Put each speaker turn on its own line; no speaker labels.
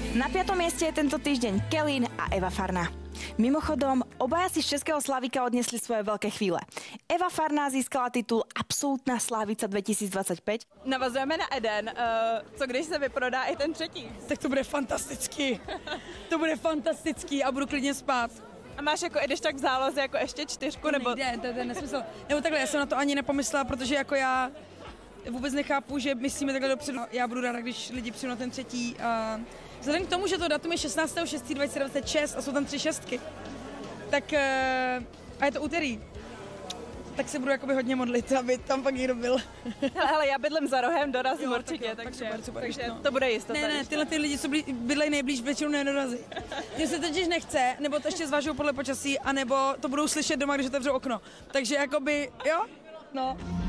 Na 5. mieste je tento týždeň Kellyn a Eva Farná. Mimochodom, obaja si z Českého Slavíka odnesli svoje veľké chvíle. Eva Farná získala titul Absolutná slávica 2025.
Navazujeme na Eden. Co když se vyprodá i ten třetí?
Tak to bude fantastický. To bude fantastický a budu klidně spát.
A máš jako, když tak v záloze jako ještě 4, nebo...
Nejde, to je nesmysl. Nebo takhle, já jsem na to ani nepomyslela, protože jako já vůbec nechápu, že myslíme takhle dopředu. Já budu ráda, když lidi přijdu na ten třetí. A vzhledem k tomu, že to datum je 16.6.2026 a jsou tam 3 šestky, tak a je to úterý, tak se budu jakoby hodně modlit, aby tam pak někdo byl.
Hele, já bydlím za rohem, dorazím
Jo,
určitě,
tak super,
takže
no.
to bude jistota.
Ne, tyhle ty lidi, co bydlejí nejblíž, většinou nedorazí. Mně se totiž nechce, nebo to ještě zvažují podle počasí, anebo to budou slyšet doma, když otevřou okno. Takže jakoby, jo, no.